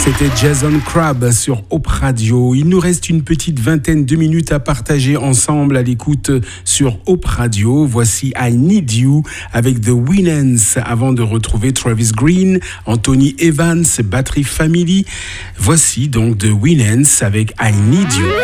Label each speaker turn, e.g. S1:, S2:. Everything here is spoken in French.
S1: C'était Jason Crabb sur Hope Radio. Il nous reste une petite vingtaine de minutes à partager ensemble à l'écoute sur Hope Radio. Voici I Need You avec The Winans avant de retrouver Travis Green, Anthony Evans, Battery Family. Voici donc The Winans avec I Need You.